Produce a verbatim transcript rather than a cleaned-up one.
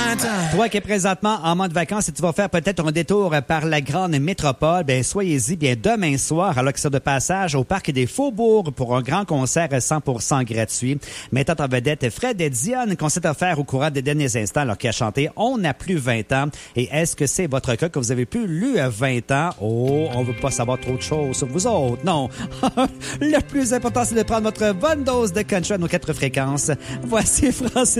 vingt ans. Toi qui es présentement en mode vacances et tu vas faire peut-être un détour par la grande métropole, bien, soyez-y bien demain soir, alors que c'est de passage au Parc des Faubourgs pour un grand concert cent pour cent gratuit. Mettant en vedette Fred et Dionne qu'on s'est offert au courant des derniers instants alors qu'il a chanté On n'a plus vingt ans. Et est-ce que c'est votre cas que vous avez plus lu à vingt ans? Oh, on veut pas savoir trop de choses sur vous autres, non. Le plus important, c'est de prendre votre bonne dose de country à nos quatre fréquences. Voici Francis